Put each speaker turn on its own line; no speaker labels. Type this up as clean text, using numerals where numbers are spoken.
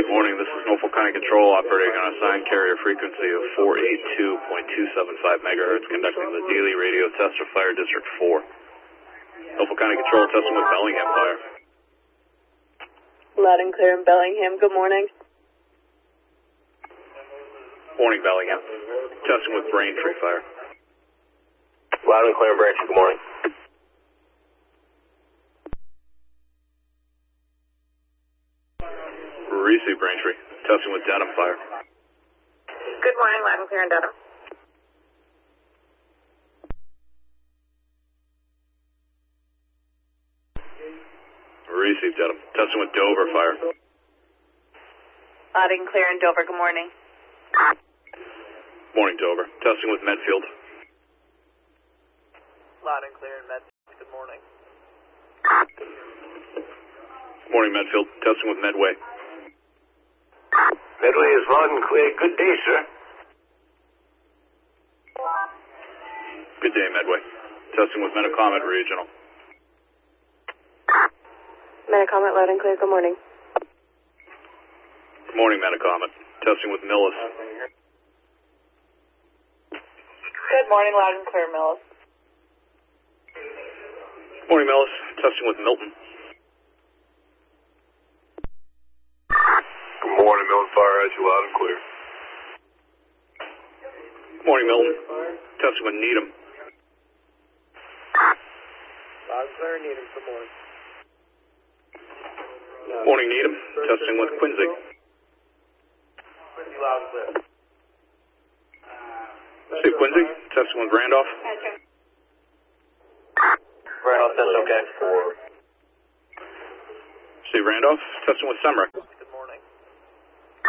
Good morning, this is Norfolk County Control operating on a assigned carrier frequency of 482.275 megahertz, conducting the daily radio test of Fire District 4. Norfolk County Control testing with Bellingham Fire.
Loud and clear in Bellingham, good morning.
Morning, Bellingham. Testing with Braintree Fire.
Loud and clear in Braintree, good morning.
Receive Braintree. Testing with Dedham Fire.
Good morning, loud and clear in Dedham.
Receive Dedham. Testing with Dover Fire.
Loud and clear in Dover, good morning.
Morning, Dover. Testing with Medfield.
Loud and clear in Medfield, good morning.
Morning, Medfield. Testing with Medway.
Medway is loud and clear. Good day, sir.
Good day, Medway. Testing with Metacomet Regional.
Metacomet, loud and clear, good morning.
Morning, Metacomet. Testing with Millis.
Good morning, loud and clear, Millis.
Morning, Millis. Testing with Milton.
Good morning, Milton Fire. As you loud and clear.
Morning, Milton. Testing with Needham.
Loud and clear in Needham, good morning.
Morning, Needham. Testing with Quincy.
Quincy, loud and clear.
Steve Quincy. Testing with Randolph.
Randolph, that's okay.
Steve Randolph. Testing with Semrek.